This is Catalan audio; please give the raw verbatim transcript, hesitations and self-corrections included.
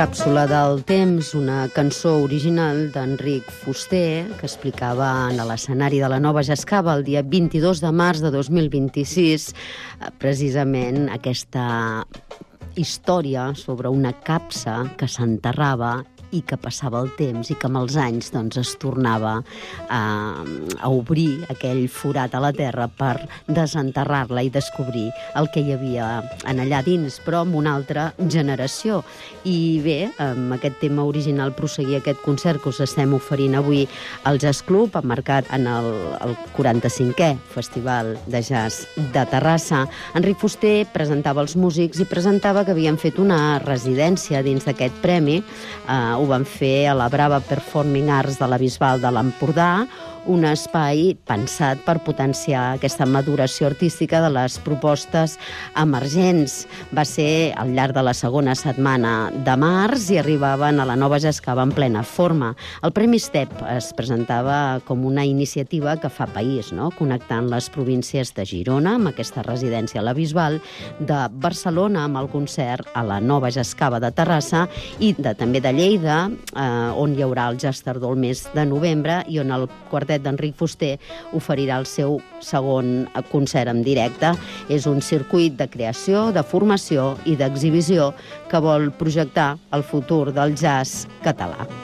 Càpsula del temps, una cançó original d'Enric Fuster que explicava en l'escenari de la Nova Jascava el dia vint-i-dos de març de dos mil vint-i-sis precisament aquesta història sobre una capsa que s'enterrava i que passava el temps i que amb els anys doncs, es tornava a, a obrir aquell forat a la terra per desenterrar-la i descobrir el que hi havia en allà dins, però amb una altra generació. I bé, amb aquest tema original prosseguir aquest concert que us estem oferint avui al Jazz Club, emmarcat en el, el quaranta-cinquè Festival de Jazz de Terrassa. Enric Fuster presentava els músics i presentava que havien fet una residència dins d'aquest premi. Eh, ho van fer a la Brava Performing Arts de la Bisbal de l'Empordà, un espai pensat per potenciar aquesta maduració artística de les propostes emergents. Va ser al llarg de la segona setmana de març i arribaven a la Nova Jascava en plena forma. El Premi STEP es presentava com una iniciativa que fa país, no? Connectant les províncies de Girona amb aquesta residència a la Bisbal, de Barcelona amb el concert a la Nova Jascava de Terrassa i de, també de Lleida, eh, on hi haurà el Jazz Tardor el mes de novembre i on el quartet d'Enric Fuster oferirà el seu segon concert en directe. És un circuit de creació, de formació i d'exhibició que vol projectar el futur del jazz català.